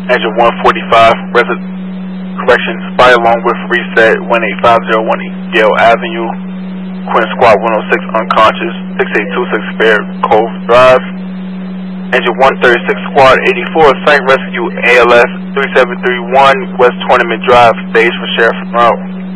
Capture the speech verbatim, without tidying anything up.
Engine one forty-five, resident, corrections, fire alarm with reset, one eight five zero one Yale Avenue, Quinn Squad one oh six unconscious, six eight two six Fair Cove Drive. Engine one thirty-six Squad eighty-four, site rescue A L S three seven three one West Tournament Drive, stage for Sheriff Monroe.